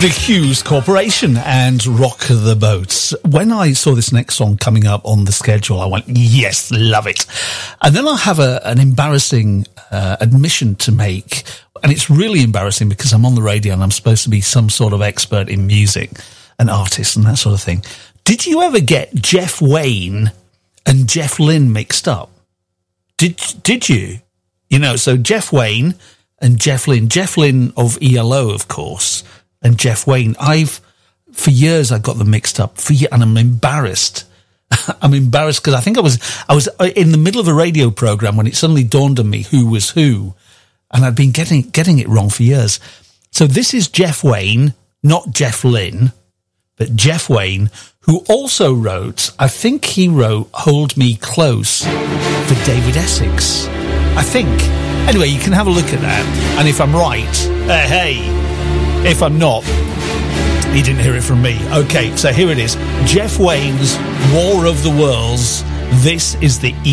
The Hughes Corporation and Rock the Boats. When I saw this next song coming up on the schedule, I went, yes, love it. And then I have an embarrassing admission to make. And it's really embarrassing because I'm on the radio and I'm supposed to be some sort of expert in music and artists and that sort of thing. Did you ever get Jeff Wayne and Jeff Lynne mixed up? Did you? You know, so Jeff Wayne and Jeff Lynne of ELO, of course, and Jeff Wayne. For years I got them mixed up, and I'm embarrassed. I'm embarrassed because I think I was in the middle of a radio program when it suddenly dawned on me who was who, and I'd been getting it wrong for years. So this is Jeff Wayne, not Jeff Lynne, but Jeff Wayne, who also wrote, I think he wrote Hold Me Close for David Essex, I think. Anyway, you can have a look at that, and if I'm right, hey, if I'm not, you didn't hear it from me. Okay, so here it is. Jeff Wayne's War of the Worlds. This is the